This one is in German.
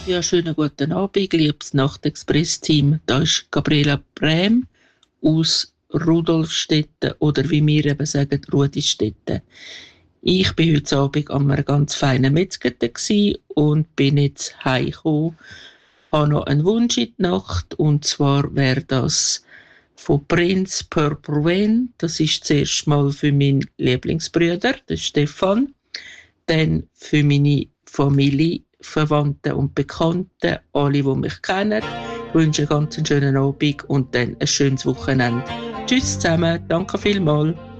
Ja, schönen guten Abend, liebes Nachtexpress-Team. Da ist Gabriela Brem aus Rudolfstetten oder wie wir eben sagen, Rudistetten. Ich bin heute Abend an einem ganz feinen Metzger und bin jetzt heimgekommen. Habe noch einen Wunsch in die Nacht und zwar wäre das von Prinz Purple Rain. Das ist zuerst mal für meinen Lieblingsbruder, den Stefan, dann für meine Familie, Verwandte und Bekannte, alle, die mich kennen. Ich wünsche einen ganz schönen Abend und dann ein schönes Wochenende. Tschüss zusammen, danke vielmals.